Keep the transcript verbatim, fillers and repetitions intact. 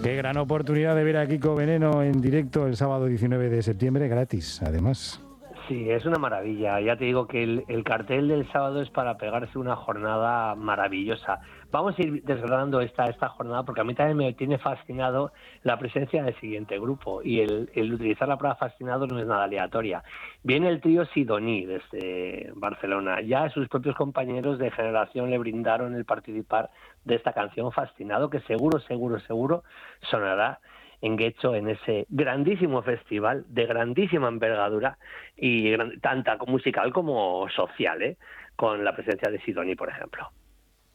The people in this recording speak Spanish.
Qué gran oportunidad de ver a Kiko Veneno en directo el sábado diecinueve de septiembre, gratis, además. Sí, es una maravilla. Ya te digo que el, el cartel del sábado es para pegarse una jornada maravillosa. Vamos a ir desgranando esta, esta jornada porque a mí también me tiene fascinado la presencia del siguiente grupo y el, el utilizar la palabra fascinado no es nada aleatoria. Viene el trío Sidoní desde Barcelona. Ya sus propios compañeros de generación le brindaron el participar de esta canción Fascinado, que seguro, seguro, seguro sonará en Guecho en ese grandísimo festival de grandísima envergadura y gran, tanta musical como social, ¿eh? Con la presencia de Sidoní, por ejemplo.